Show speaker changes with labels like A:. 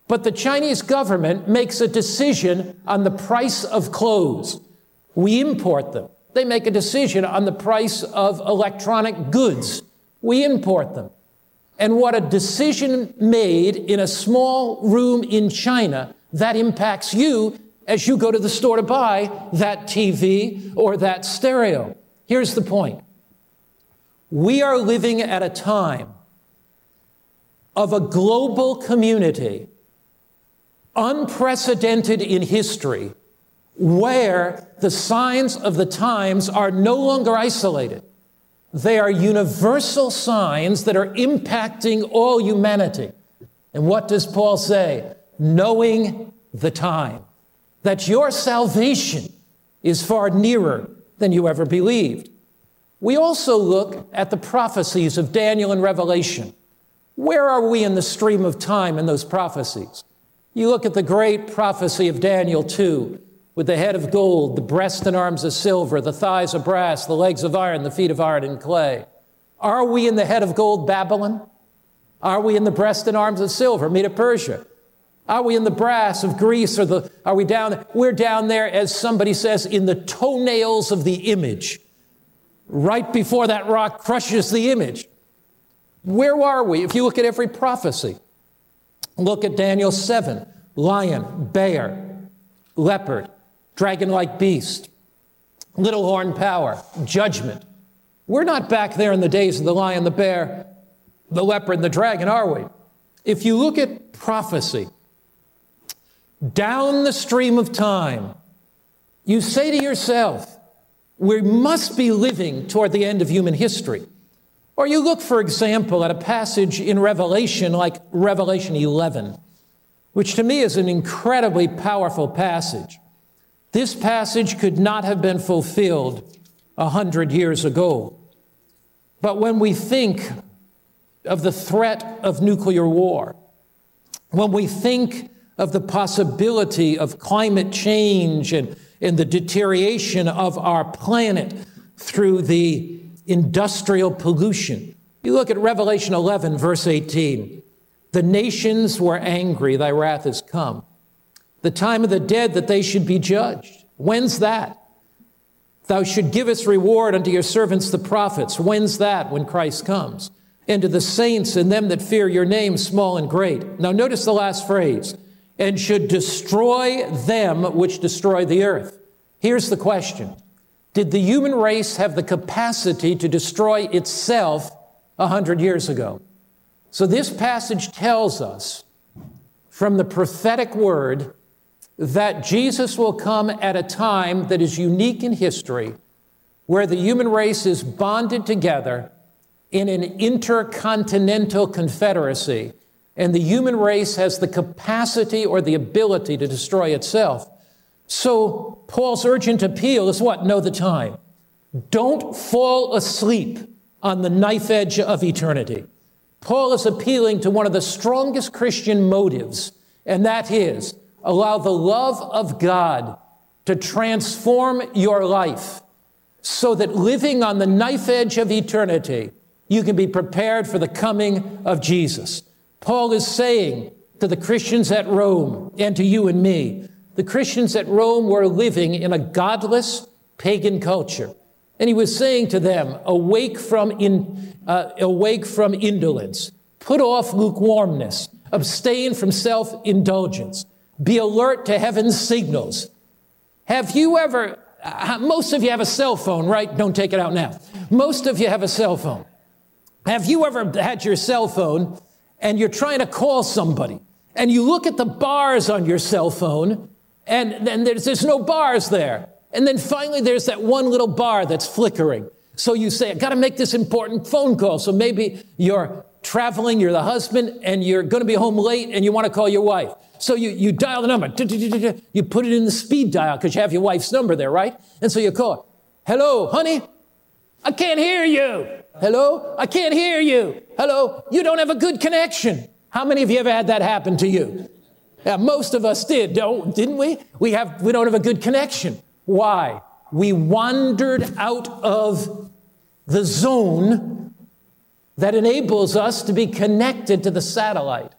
A: But the Chinese government makes a decision on the price of clothes. We import them. They make a decision on the price of electronic goods. We import them. And what a decision made in a small room in China, that impacts you as you go to the store to buy that TV or that stereo. Here's the point. We are living at a time of a global community, unprecedented in history, where the signs of the times are no longer isolated. They are universal signs that are impacting all humanity. And what does Paul say? Knowing the time, that your salvation is far nearer than you ever believed. We also look at the prophecies of Daniel and Revelation. Where are we in the stream of time in those prophecies? You look at the great prophecy of Daniel 2, with the head of gold, the breast and arms of silver, the thighs of brass, the legs of iron, the feet of iron and clay. Are we in the head of gold Babylon? Are we in the breast and arms of silver, Medo-Persia? Are we in the brass of Greece, are we down there? We're down there, as somebody says, in the toenails of the image, right before that rock crushes the image. Where are we? If you look at every prophecy, look at Daniel 7, lion, bear, leopard, dragon-like beast, little horn power, judgment. We're not back there in the days of the lion, the bear, the leopard, and the dragon, are we? If you look at prophecy, down the stream of time, you say to yourself, we must be living toward the end of human history. Or you look, for example, at a passage in Revelation like Revelation 11, which to me is an incredibly powerful passage. This passage could not have been fulfilled 100 years ago. But when we think of the threat of nuclear war, when we think of the possibility of climate change and the deterioration of our planet through the industrial pollution, you look at Revelation 11, verse 18. The nations were angry, thy wrath is come. The time of the dead that they should be judged. When's that? Thou should give us reward unto your servants the prophets. When's that? When Christ comes. And to the saints and them that fear your name, small and great. Now notice the last phrase. And should destroy them which destroy the earth. Here's the question. Did the human race have the capacity to destroy itself 100 years ago? So this passage tells us from the prophetic word that Jesus will come at a time that is unique in history, where the human race is bonded together in an intercontinental confederacy, and the human race has the capacity or the ability to destroy itself. So Paul's urgent appeal is what? Know the time. Don't fall asleep on the knife edge of eternity. Paul is appealing to one of the strongest Christian motives, and that is, allow the love of God to transform your life so that living on the knife edge of eternity, you can be prepared for the coming of Jesus. Paul is saying to the Christians at Rome and to you and me, the Christians at Rome were living in a godless pagan culture. And he was saying to them, awake from indolence, put off lukewarmness, abstain from self-indulgence, be alert to heaven's signals. Have you ever, most of you have a cell phone, right? Don't take it out now. Most of you have a cell phone. Have you ever had your cell phone and you're trying to call somebody and you look at the bars on your cell phone and then there's no bars there. And then finally there's that one little bar that's flickering. So you say, I got to make this important phone call. So maybe you're traveling, you're the husband, and you're going to be home late and you want to call your wife. So you dial the number. You put it in the speed dial because you have your wife's number there, right? And so you call. Hello, honey? I can't hear you. Hello? I can't hear you. Hello? You don't have a good connection. How many of you ever had that happen to you? Yeah, most of us didn't we? We don't have a good connection. Why? We wandered out of the zone that enables us to be connected to the satellite.